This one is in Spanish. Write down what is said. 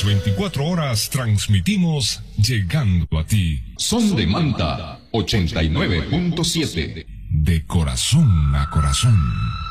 24 horas transmitimos llegando a ti. Son de Manta 89.7. De corazón a corazón.